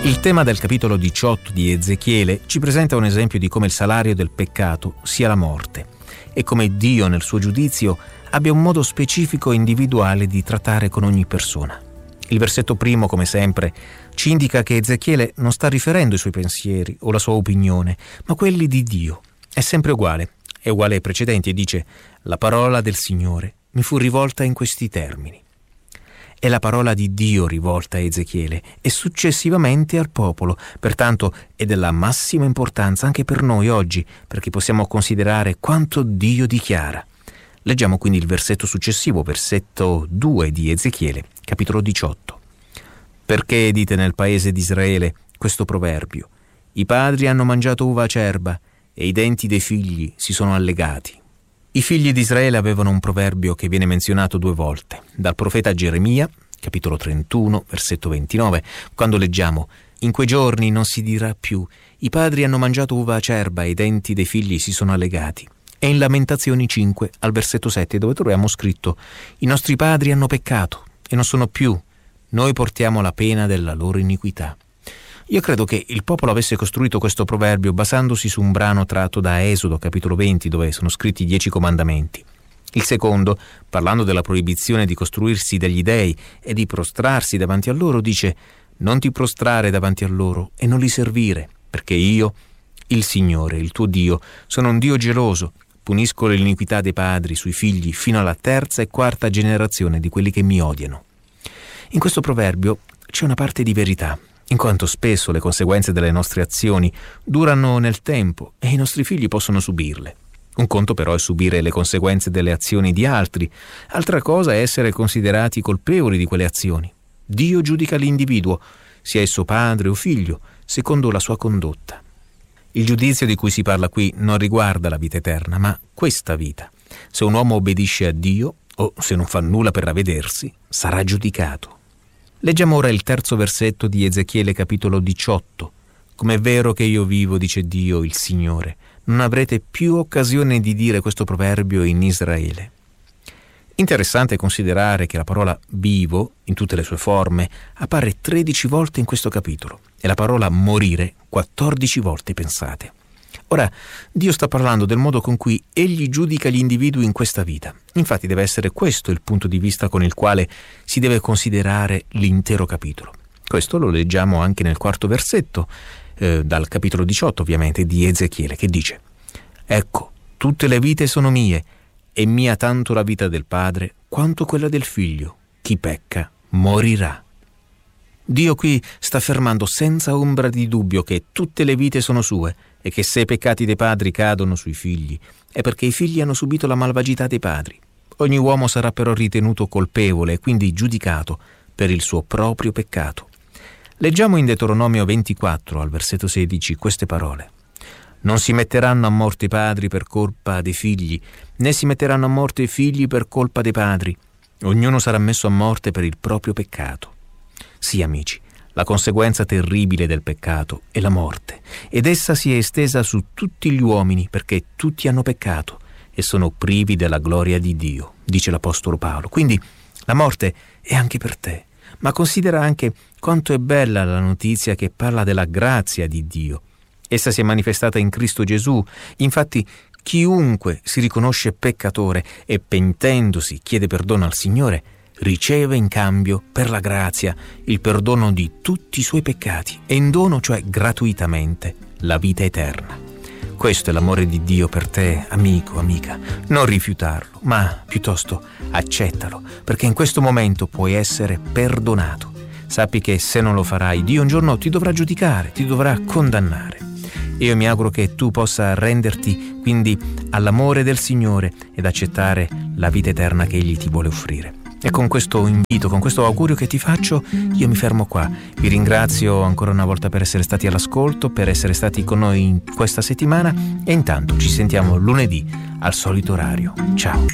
Il tema del capitolo 18 di Ezechiele ci presenta un esempio di come il salario del peccato sia la morte e come Dio nel suo giudizio abbia un modo specifico e individuale di trattare con ogni persona. Il versetto primo, come sempre, ci indica che Ezechiele non sta riferendo i suoi pensieri o la sua opinione, ma quelli di Dio. È sempre uguale, è uguale ai precedenti e dice: «La parola del Signore mi fu rivolta in questi termini». È la parola di Dio rivolta a Ezechiele e successivamente al popolo, pertanto è della massima importanza anche per noi oggi, perché possiamo considerare quanto Dio dichiara. Leggiamo quindi il versetto successivo, versetto 2 di Ezechiele, capitolo 18. «Perché dite nel paese di Israele questo proverbio? I padri hanno mangiato uva acerba e i denti dei figli si sono allegati». I figli di Israele avevano un proverbio che viene menzionato 2 volte, dal profeta Geremia, capitolo 31, versetto 29, quando leggiamo: «In quei giorni non si dirà più, i padri hanno mangiato uva acerba e i denti dei figli si sono allegati». E in Lamentazioni 5, al versetto 7, dove troviamo scritto: «I nostri padri hanno peccato e non sono più, noi portiamo la pena della loro iniquità». Io credo che il popolo avesse costruito questo proverbio basandosi su un brano tratto da Esodo, capitolo 20, dove sono scritti i 10 comandamenti. Il secondo, parlando della proibizione di costruirsi degli dei e di prostrarsi davanti a loro, dice: «Non ti prostrare davanti a loro e non li servire, perché io, il Signore, il tuo Dio, sono un Dio geloso, punisco l'iniquità dei padri sui figli fino alla 3ª e 4ª generazione di quelli che mi odiano». In questo proverbio c'è una parte di verità, in quanto spesso le conseguenze delle nostre azioni durano nel tempo e i nostri figli possono subirle. Un conto però è subire le conseguenze delle azioni di altri, altra cosa è essere considerati colpevoli di quelle azioni. Dio giudica l'individuo, sia esso padre o figlio, secondo la sua condotta. Il giudizio di cui si parla qui non riguarda la vita eterna, ma questa vita. Se un uomo obbedisce a Dio, o se non fa nulla per ravvedersi, sarà giudicato. Leggiamo ora il 3° versetto di Ezechiele capitolo 18. «Com'è vero che io vivo, dice Dio, il Signore, non avrete più occasione di dire questo proverbio in Israele». Interessante considerare che la parola vivo, in tutte le sue forme, appare 13 volte in questo capitolo e la parola morire 14 volte, pensate. Ora, Dio sta parlando del modo con cui Egli giudica gli individui in questa vita. Infatti deve essere questo il punto di vista con il quale si deve considerare l'intero capitolo. Questo lo leggiamo anche nel 4° versetto, dal capitolo 18 ovviamente, di Ezechiele, che dice: «Ecco, tutte le vite sono mie, e mia tanto la vita del padre quanto quella del figlio. Chi pecca morirà». Dio qui sta affermando senza ombra di dubbio che tutte le vite sono sue e che se i peccati dei padri cadono sui figli è perché i figli hanno subito la malvagità dei padri. Ogni uomo sarà però ritenuto colpevole e quindi giudicato per il suo proprio peccato. Leggiamo in Deuteronomio 24 al versetto 16 queste parole: «Non si metteranno a morte i padri per colpa dei figli, né si metteranno a morte i figli per colpa dei padri. Ognuno sarà messo a morte per il proprio peccato». Sì, amici, la conseguenza terribile del peccato è la morte, ed essa si è estesa su tutti gli uomini perché tutti hanno peccato e sono privi della gloria di Dio, dice l'Apostolo Paolo. Quindi la morte è anche per te, ma considera anche quanto è bella la notizia che parla della grazia di Dio. Essa si è manifestata in Cristo Gesù. Infatti chiunque si riconosce peccatore e pentendosi chiede perdono al Signore, riceve in cambio per la grazia il perdono di tutti i suoi peccati e in dono, cioè gratuitamente, la vita eterna. Questo è l'amore di Dio per te, amico, amica. Non rifiutarlo, ma piuttosto accettalo, perché in questo momento puoi essere perdonato. Sappi che se non lo farai, Dio un giorno ti dovrà giudicare, ti dovrà condannare. Io mi auguro che tu possa renderti quindi all'amore del Signore ed accettare la vita eterna che Egli ti vuole offrire. E con questo invito, con questo augurio che ti faccio, io mi fermo qua. Vi ringrazio ancora una volta per essere stati all'ascolto, per essere stati con noi in questa settimana e intanto ci sentiamo lunedì al solito orario. Ciao.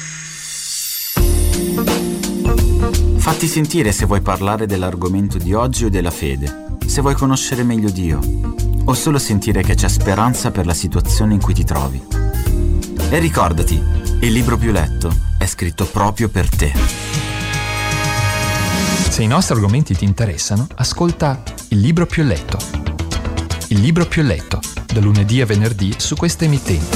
Fatti sentire se vuoi parlare dell'argomento di oggi o della fede, se vuoi conoscere meglio Dio o solo sentire che c'è speranza per la situazione in cui ti trovi. E ricordati, il libro più letto è scritto proprio per te. Se i nostri argomenti ti interessano, ascolta Il libro più letto. Il libro più letto, da lunedì a venerdì su questa emittente.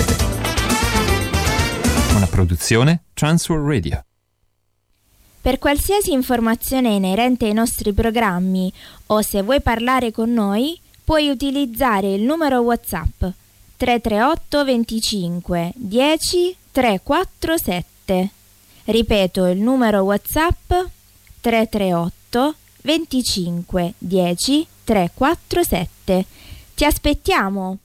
Una produzione Transworld Radio. Per qualsiasi informazione inerente ai nostri programmi o se vuoi parlare con noi, puoi utilizzare il numero WhatsApp 338 25 10 347. Ripeto il numero WhatsApp 338 25 10 347. Ti aspettiamo!